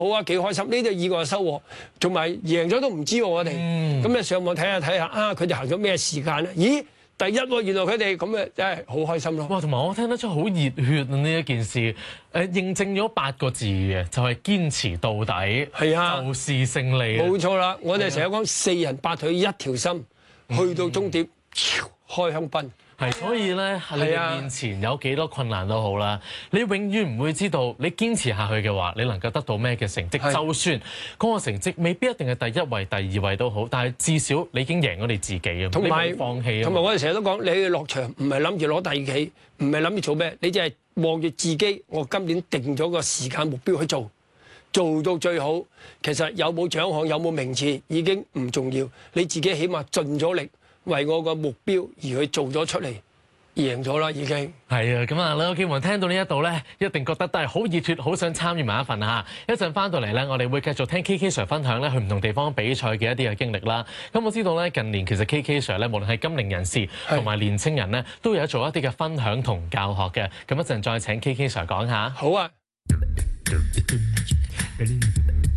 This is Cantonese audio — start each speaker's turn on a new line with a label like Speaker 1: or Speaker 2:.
Speaker 1: 好啊，幾開心！呢啲意外收穫，仲埋贏咗都唔知喎，我哋。咁啊上網睇下啊，佢哋行咗咩時間咧？咦，第一喎，原來佢哋咁啊，真係好開心咯！
Speaker 2: 哇，同埋我聽得出好熱血啊！呢一件事，認證咗8個字嘅，就係堅持到底，
Speaker 1: 係啊，
Speaker 2: 就是勝利。
Speaker 1: 冇錯啦！我哋成日講4人8腿一條心，去到終點，開香檳。
Speaker 2: 係，所以咧喺你哋面前有幾多困難都好啦，你永遠唔會知道你堅持下去嘅話，你能夠得到咩嘅成績。就算嗰個成績未必一定係第1位、第2位都好，但係至少你已經贏咗你自己啊！
Speaker 1: 同埋
Speaker 2: 你冇放棄啊！
Speaker 1: 同埋我哋成日都講，你去落場唔係諗住攞第二期，唔係諗住做咩，你就係望住自己。我今年定咗個時間目標去做，做到最好。其實有冇獎項、有冇名次已經唔重要，你自己起碼盡咗力，為我個目標而去做咗出嚟。贏咗啦，已經
Speaker 2: 係啊！咁啊，兩個劍王聽到呢一度咧，一定覺得都係好熱血，好想參與埋一份嚇。一陣翻到嚟咧，我哋會繼續聽 KK Sir 分享咧去唔同地方比賽嘅一啲嘅經歷啦。咁我知道咧，近年其實 KK Sir 咧，無論係金齡人士同埋年青人咧，都有做一啲嘅分享同教學嘅。咁一陣再請 KK Sir 講下。
Speaker 1: 好啊。